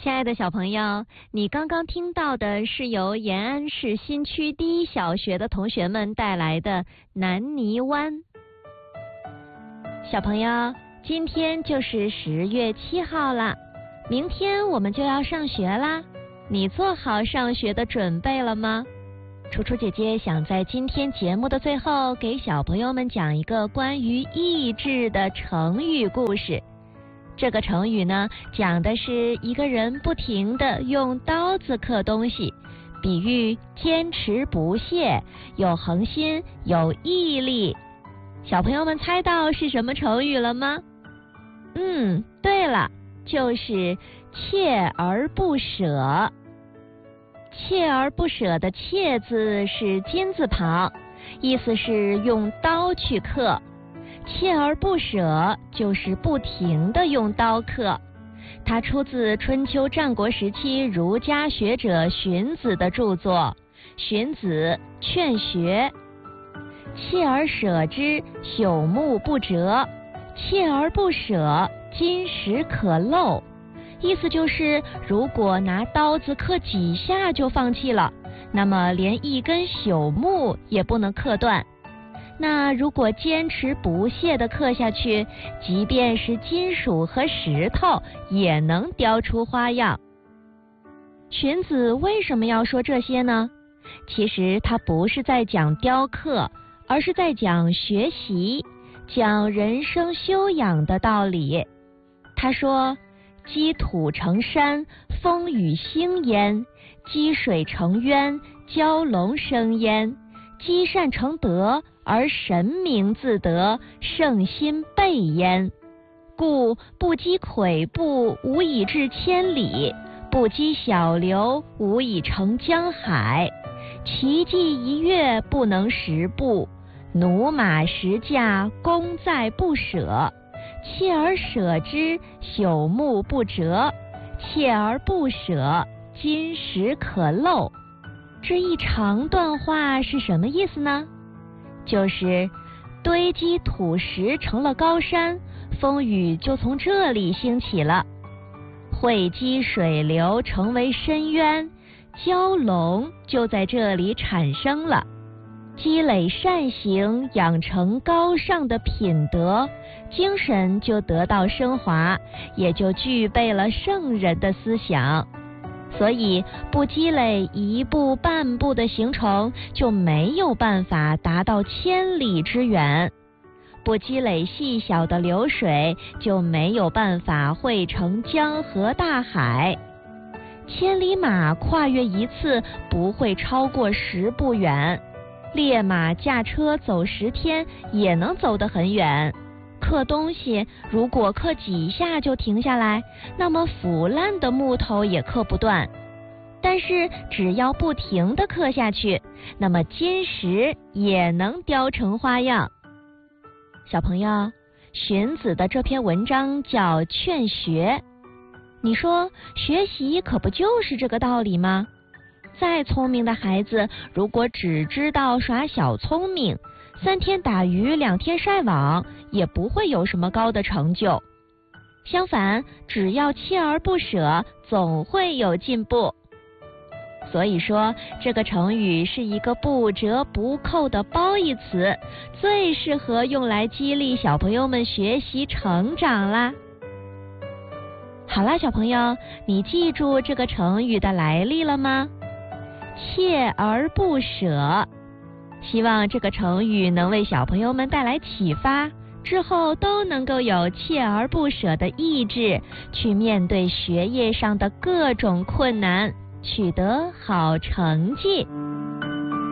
亲爱的小朋友，你刚刚听到的是由延安市新区第一小学的同学们带来的南泥湾。小朋友，今天就是10月7号了，明天我们就要上学啦。你做好上学的准备了吗？楚楚姐姐想在今天节目的最后给小朋友们讲一个关于益智的成语故事。这个成语呢，讲的是一个人不停地用刀子刻东西，比喻坚持不懈，有恒心，有毅力。小朋友们猜到是什么成语了吗？对了，就是锲而不舍。锲而不舍的锲字是金字旁，意思是用刀去刻。锲而不舍就是不停地用刀刻，它出自春秋战国时期儒家学者荀子的著作《荀子·劝学》。锲而舍之，朽木不折；锲而不舍，金石可镂。意思就是，如果拿刀子刻几下就放弃了，那么连一根朽木也不能刻断。那如果坚持不懈地刻下去，即便是金属和石头也能雕出花样。荀子为什么要说这些呢？其实他不是在讲雕刻，而是在讲学习，讲人生修养的道理。他说，积土成山，风雨兴焉；积水成渊，蛟龙生焉；积善成德，而神明自得，圣心备焉。故不积跬步，无以至千里；不积小流，无以成江海。骐骥一跃，不能十步；驽马十驾，功在不舍。锲而舍之，朽木不折；锲而不舍，金石可镂。这一长段话是什么意思呢？就是堆积土石成了高山，风雨就从这里兴起了；汇积水流成为深渊，蛟龙就在这里产生了。积累善行，养成高尚的品德，精神就得到升华，也就具备了圣人的思想。所以不积累一步半步的行程，就没有办法达到千里之远；不积累细小的流水，就没有办法汇成江河大海。千里马跨越一次不会超过10步远，烈马驾车走10天也能走得很远。刻东西如果刻几下就停下来，那么腐烂的木头也刻不断。但是只要不停地刻下去，那么金石也能雕成花样。小朋友，荀子的这篇文章叫《劝学》，你说学习可不就是这个道理吗？再聪明的孩子，如果只知道耍小聪明，3天打鱼2天晒网，也不会有什么高的成就。相反，只要锲而不舍，总会有进步。所以说，这个成语是一个不折不扣的褒义词，最适合用来激励小朋友们学习成长啦。好啦，小朋友，你记住这个成语的来历了吗？锲而不舍。希望这个成语能为小朋友们带来启发，之后都能够有锲而不舍的意志，去面对学业上的各种困难，取得好成绩。